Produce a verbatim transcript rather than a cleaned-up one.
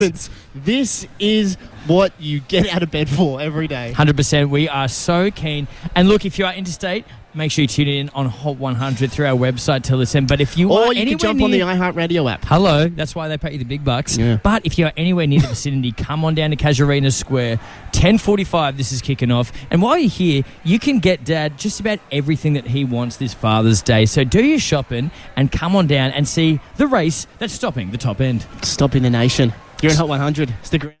This is what you get out of bed for every day. one hundred percent. We are so keen. And look, if you are interstate, make sure you tune in on Hot one hundred through our website to listen. But if you or are you anywhere can jump near, on the iHeartRadio app. Hello, that's why they pay you the big bucks. Yeah. But if you're anywhere near the vicinity, come on down to Casuarina Square. ten forty-five, this is kicking off. And while you're here, you can get Dad just about everything that he wants this Father's Day. So do your shopping and come on down and see the race that's stopping the top end. Stopping the nation. You're in Hot one hundred. Stick around.